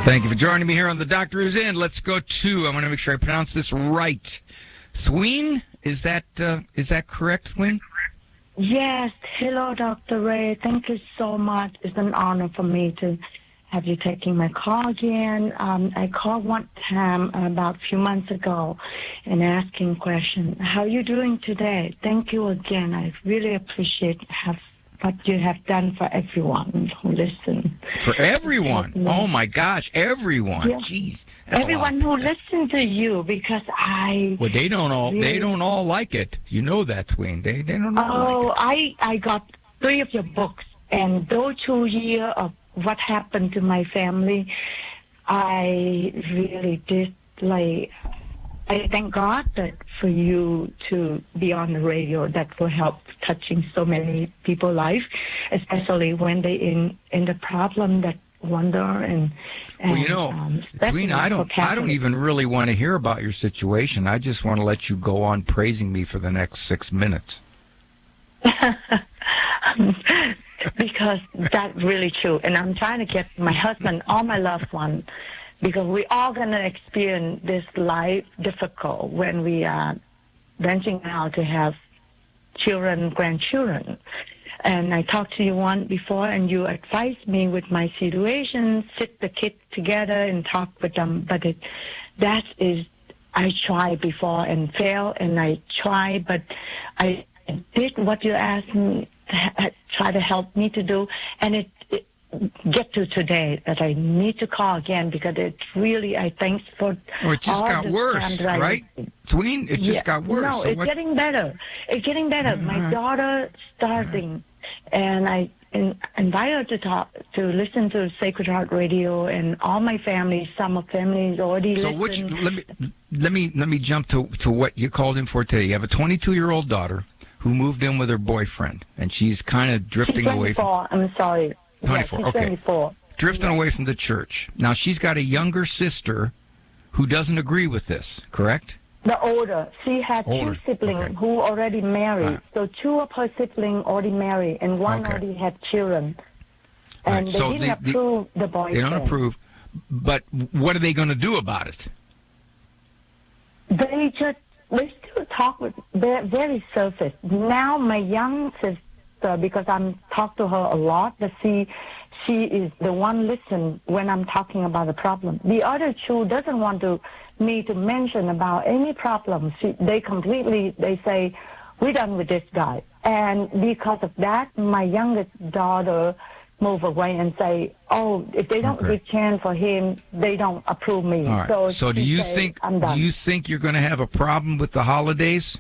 Thank you for joining me here on The Doctor Is In. Let's go to, I want to make sure I pronounce this right. Thween? Is that correct, Thween? Yes. Hello, Dr. Ray. Thank you so much. It's an honor for me to have you taking my call again. I called one time about a few months ago and asking a question. How are you doing today? Thank you again. I really appreciate what you have done for everyone who listens. For everyone? Oh, my gosh, everyone. Yeah. Jeez. Everyone who listens to you, because Well, they don't all like it. You know that, Thween. They don't all like it. I got 3 of your books, and those 2 years of what happened to my family, I really did, I thank God that for you to be on the radio, that will help touching so many people's life, especially when they in the problem that wonder and well, you know, Thween, I don't even really want to hear about your situation. I just want to let you go on praising me for the next 6 minutes. Because that's really true. And I'm trying to get my husband, all my loved ones, because we all going to experience this life difficult when we are branching out to have children, grandchildren. And I talked to you once before, and you advised me with my situation, sit the kids together and talk with them. But I tried before and failed, and I tried, but I did what you asked me, try to help me to do, and it get to today that I need to call again because it really, I thanks for. Oh, it just got worse, right? Tween, it just got worse. No, it's getting better. It's getting better. My daughter starting, and I invite her to listen to Sacred Heart Radio, and all my family, some of families already listen. Let me jump to what you called in for today. You have a 22-year-old daughter who moved in with her boyfriend, and she's kind of drifting away from. I'm sorry. 24, yeah, okay. 24. Drifting away from the church. Now, she's got a younger sister who doesn't agree with this, correct? The older. She had two siblings who already married. So 2 of her siblings already married, and one already had children. And they didn't approve the boyfriend. They don't approve. But what are they going to do about it? They still talk with, they're very surface. Now my young sister, because I'm talk to her a lot, but she is the one listen when I'm talking about the problem. The other 2 doesn't want me to mention about any problem. They say, we're done with this guy. And because of that, my youngest daughter move away and say, oh, if they don't give chance for him, they don't approve me. All right. So do you think you're going to have a problem with the holidays?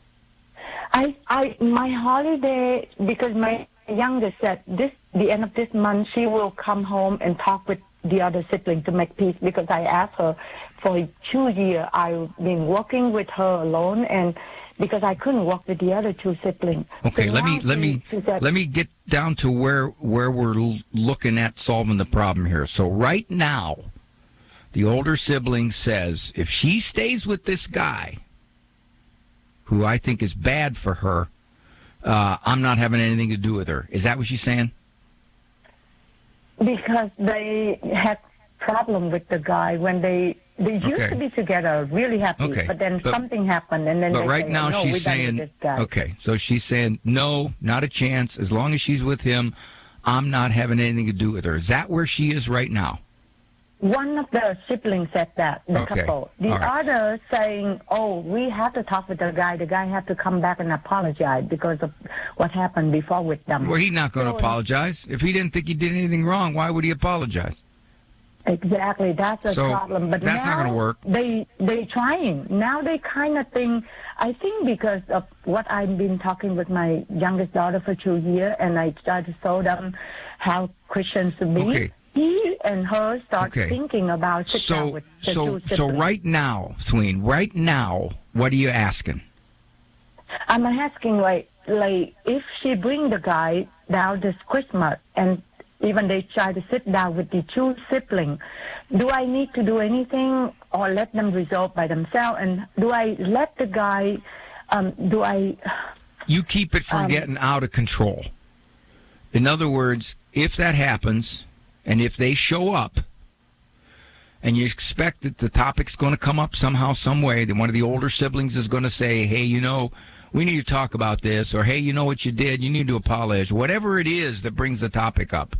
My holiday, because my youngest said the end of this month she will come home and talk with the other sibling to make peace, because I asked her for 2 years. I've been working with her alone, and because I couldn't work with the other 2 siblings. Okay, so let me get down to where we're looking at solving the problem here. So right now, the older sibling says if she stays with this guy, who I think is bad for her, I'm not having anything to do with her. Is that what she's saying? Because they had problem with the guy when they used to be together, really happy, but then something happened, and then. But right now she's saying, okay, so she's saying no, not a chance. As long as she's with him, I'm not having anything to do with her. Is that where she is right now? One of the siblings said that, the couple. The other saying, oh, we have to talk with the guy. The guy has to come back and apologize because of what happened before with them. Well, he's not going to apologize. If he didn't think he did anything wrong, why would he apologize? Exactly, that's a problem. But that's not going to work. They trying. Now they kind of think, I think because of what I've been talking with my youngest daughter for 2 years, and I try to show them how Christians should be. Okay. He and her start thinking about sitting with the 2 siblings. So right now, Thween, what are you asking? I'm asking, like if she bring the guy down this Christmas, and even they try to sit down with the 2 siblings, do I need to do anything or let them resolve by themselves? And do I let the guy, You keep it from getting out of control. In other words, if that happens, and if they show up, and you expect that the topic's going to come up somehow, some way, that one of the older siblings is going to say, hey, we need to talk about this, or hey, you know what you did, you need to apologize, whatever it is that brings the topic up.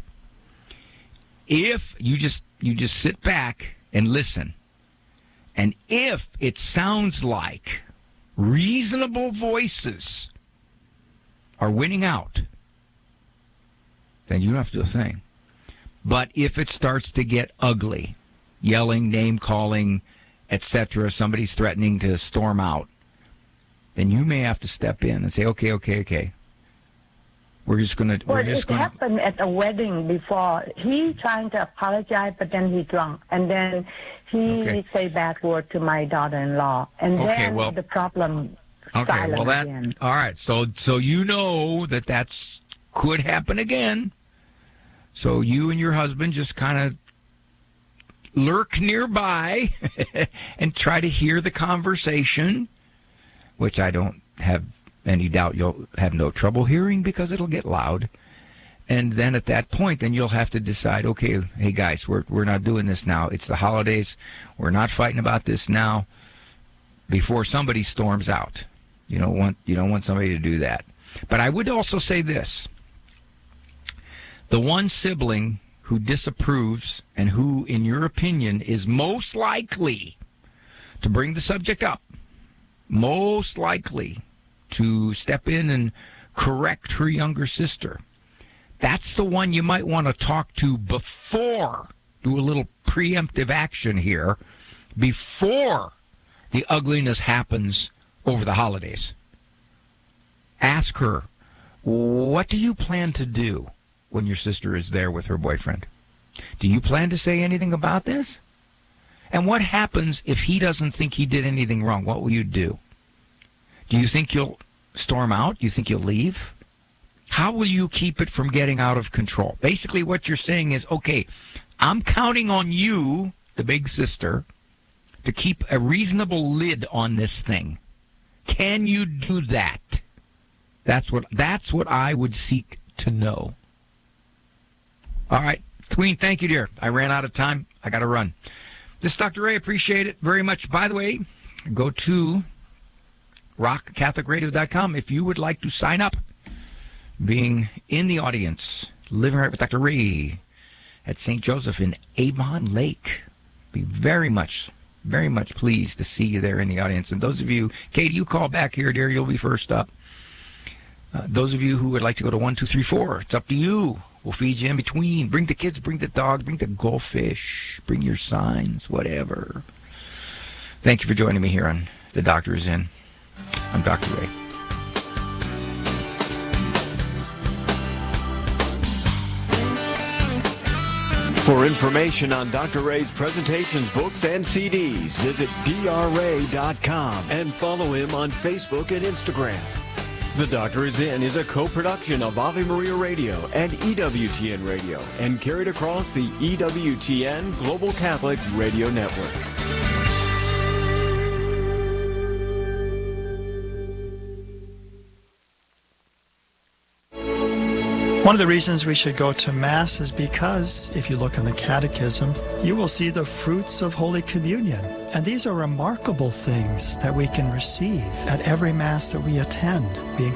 If you just sit back and listen, and if it sounds like reasonable voices are winning out, then you don't have to do a thing. But if it starts to get ugly, yelling, name-calling, etc., somebody's threatening to storm out, then you may have to step in and say, okay. It happened at a wedding before. He trying to apologize, but then he drunk. And then he say bad word to my daughter-in-law. And then the problem silent again. All right. So you know that's could happen again. So you and your husband just kind of lurk nearby and try to hear the conversation, which I don't have any doubt you'll have no trouble hearing because it'll get loud. And then at that point, then you'll have to decide, okay, hey guys, we're not doing this now. It's the holidays. We're not fighting about this now before somebody storms out. You don't want somebody to do that. But I would also say this. The one sibling who disapproves and who, in your opinion, is most likely to bring the subject up, most likely to step in and correct her younger sister, that's the one you might want to talk to before, do a little preemptive action here, before the ugliness happens over the holidays. Ask her, what do you plan to do when your sister is there with her boyfriend? Do you plan to say anything about this? And what happens if he doesn't think he did anything wrong? What will you do? Do you think you'll storm out? Do you think you'll leave? How will you keep it from getting out of control? Basically, what you're saying is, okay, I'm counting on you, the big sister, to keep a reasonable lid on this thing. Can you do that? That's what I would seek to know. All right. Tween, thank you, dear. I ran out of time. I got to run. This is Dr. Ray. Appreciate it very much. By the way, go to rockcatholicradio.com if you would like to sign up. Being in the audience, living right with Dr. Ray at St. Joseph in Avon Lake. Be very much pleased to see you there in the audience. And those of you, Katie, you call back here, dear. You'll be first up. Those of you who would like to go to 1, 2, 3, 4, it's up to you. We'll feed you in between. Bring the kids, bring the dog, bring the goldfish, bring your signs, whatever. Thank you for joining me here on The Doctor Is In. I'm Dr. Ray. For information on Dr. Ray's presentations, books, and CDs, visit drray.com and follow him on Facebook and Instagram. The Doctor Is In is a co-production of Ave Maria Radio and EWTN Radio and carried across the EWTN Global Catholic Radio Network. One of the reasons we should go to Mass is because, if you look in the Catechism, you will see the fruits of Holy Communion. And these are remarkable things that we can receive at every Mass that we attend. We